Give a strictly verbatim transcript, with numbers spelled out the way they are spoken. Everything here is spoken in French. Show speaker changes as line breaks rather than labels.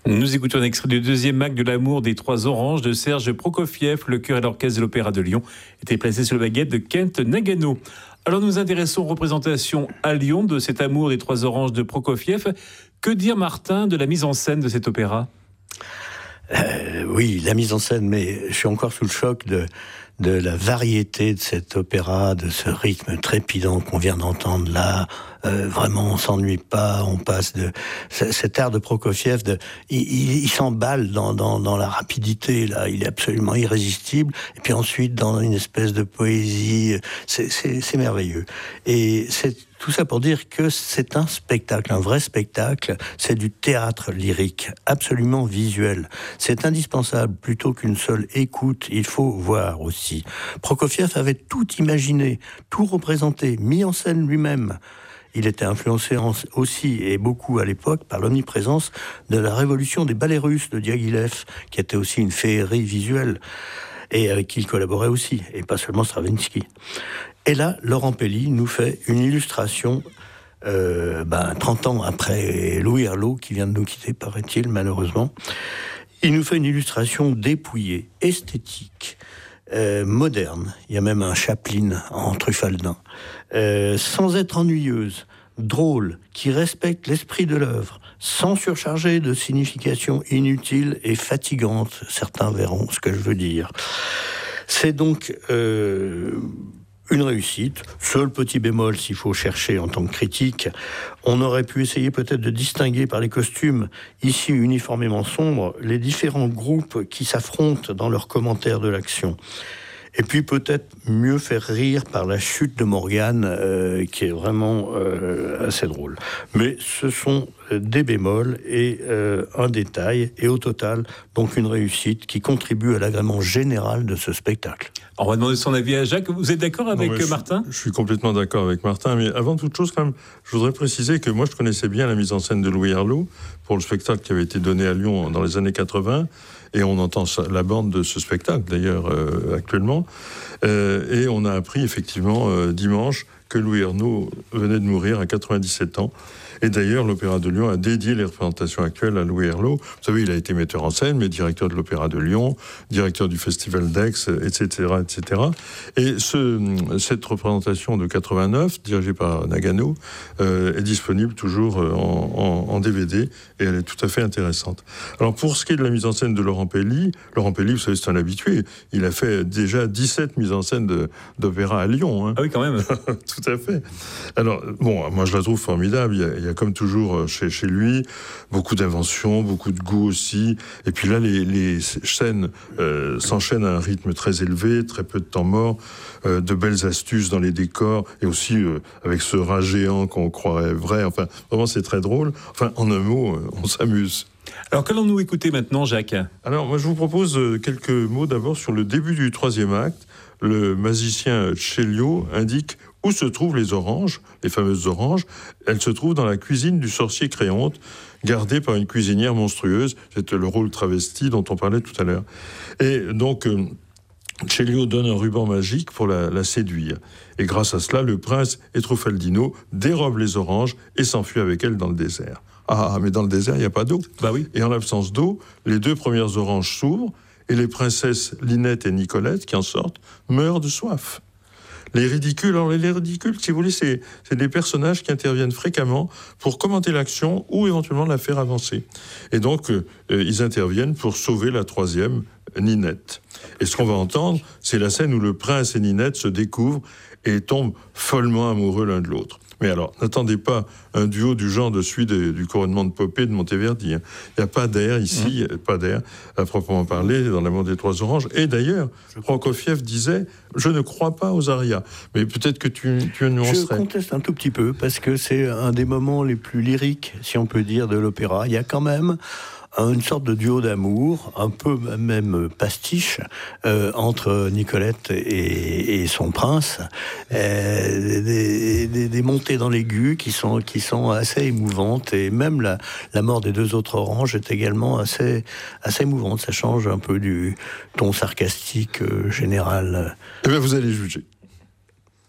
Nous écoutons un extrait du deuxième acte de L'amour des trois oranges de Serge Prokofiev. Le chœur et l'orchestre de l'Opéra de Lyon étaient placés sur la baguette de Kent Nagano. Alors nous nous intéressons aux représentations à Lyon de cet Amour des trois oranges de Prokofiev. Que dire, Martin, de la mise en scène de cet opéra ?
Euh, oui, la mise en scène, mais je suis encore sous le choc de, de la variété de cet opéra, de ce rythme trépidant qu'on vient d'entendre là. Euh, vraiment, on s'ennuie pas, on passe de... Cet air de Prokofiev, de, il, il, il s'emballe dans, dans, dans la rapidité, là, il est absolument irrésistible, et puis ensuite dans une espèce de poésie, c'est, c'est, c'est merveilleux. Et c'est tout ça pour dire que c'est un spectacle, un vrai spectacle, c'est du théâtre lyrique, absolument visuel. C'est indispensable, plutôt qu'une seule écoute, il faut voir aussi. Prokofiev avait tout imaginé, tout représenté, mis en scène lui-même. Il était influencé aussi, et beaucoup à l'époque, par l'omniprésence de la révolution des ballets russes de Diaghilev, qui était aussi une féerie visuelle, et avec qui il collaborait aussi, et pas seulement Stravinsky. Et là, Laurent Pelli nous fait une illustration, euh, ben, trente ans après Louis Herlaut, qui vient de nous quitter, paraît-il, malheureusement. Il nous fait une illustration dépouillée, esthétique, Euh, moderne, il y a même un Chaplin en Truffaldin, euh, sans être ennuyeuse, drôle, qui respecte l'esprit de l'œuvre, sans surcharger de significations inutiles et fatigantes. Certains verront ce que je veux dire. C'est donc euh, une réussite. Seul petit bémol, s'il faut chercher en tant que critique, on aurait pu essayer peut-être de distinguer par les costumes, ici uniformément sombres, les différents groupes qui s'affrontent dans leurs commentaires de l'action. Et puis peut-être mieux faire rire par la chute de Morgane, euh, qui est vraiment euh, assez drôle. Mais ce sont des bémols et euh, un détail, et au total, donc une réussite qui contribue à l'agrément général de ce spectacle.
On va demander son avis à Jacques. Vous êtes d'accord avec non, Martin ?
je, je suis complètement d'accord avec Martin, mais avant toute chose, quand même, je voudrais préciser que moi, je connaissais bien la mise en scène de Louis Herlaut pour le spectacle qui avait été donné à Lyon dans les années quatre-vingts, et on entend la bande de ce spectacle, d'ailleurs, euh, actuellement. Euh, et on a appris, effectivement, euh, dimanche, que Louis Herlaut venait de mourir à quatre-vingt-dix-sept ans. Et d'ailleurs, l'Opéra de Lyon a dédié les représentations actuelles à Louis Herlaut. Vous savez, il a été metteur en scène, mais directeur de l'Opéra de Lyon, directeur du Festival d'Aix, et cetera, et cetera. Et ce, cette représentation de quatre-vingt-neuf, dirigée par Nagano, euh, est disponible toujours en, en, en D V D, et elle est tout à fait intéressante. Alors, pour ce qui est de la mise en scène de Laurent Pelli, Laurent Pelli, vous savez, c'est un habitué. Il a fait déjà dix-sept mises en scène de, d'opéra à Lyon. Hein.
Ah oui, quand même.
Tout à fait. Alors, bon, moi, je la trouve formidable. Il y a, il y a comme toujours chez, chez lui, beaucoup d'inventions, beaucoup de goût aussi. Et puis là, les, les scènes euh, s'enchaînent à un rythme très élevé, très peu de temps mort, euh, de belles astuces dans les décors, et aussi euh, avec ce rat géant qu'on croirait vrai. Enfin, vraiment, c'est très drôle. Enfin, en un mot, euh, on s'amuse.
Alors, qu'allons-nous écouter maintenant, Jacques ?
Alors, moi, je vous propose quelques mots d'abord sur le début du troisième acte. Le magicien Celio indique où se trouvent les oranges, les fameuses oranges. Elles se trouvent dans la cuisine du sorcier Créonte, gardée par une cuisinière monstrueuse. C'est le rôle travesti dont on parlait tout à l'heure. Et donc, euh, Celio donne un ruban magique pour la, la séduire. Et grâce à cela, le prince et Truffaldino dérobent les oranges et s'enfuient avec elles dans le désert. Ah, mais dans le désert, il n'y a pas d'eau.
Bah oui.
Et en l'absence d'eau, les deux premières oranges s'ouvrent, et les princesses Linette et Nicolette, qui en sortent, meurent de soif. Les ridicules, alors les ridicules, si vous voulez, c'est, c'est des personnages qui interviennent fréquemment pour commenter l'action ou éventuellement la faire avancer. Et donc, euh, ils interviennent pour sauver la troisième, Ninette. Et ce qu'on va entendre, c'est la scène où le prince et Ninette se découvrent et tombent follement amoureux l'un de l'autre. Mais alors, n'attendez pas un duo du genre de celui de, du couronnement de Popée de Monteverdi. Hein. Il n'y a pas d'air ici, mmh. pas d'air à proprement parler dans L'amour des trois oranges. Et d'ailleurs, Prokofiev disait « Je ne crois pas aux arias ». Mais peut-être que tu, tu nuancerais.
Je conteste un tout petit peu, parce que c'est un des moments les plus lyriques, si on peut dire, de l'opéra. Il y a quand même une sorte de duo d'amour, un peu même pastiche, euh, entre Nicolette et, et son prince, euh, des, des, des montées dans l'aigu qui sont, qui sont assez émouvantes, et même la, la mort des deux autres oranges est également assez, assez émouvante. Ça change un peu du ton sarcastique euh, général.
Eh bien, vous allez juger.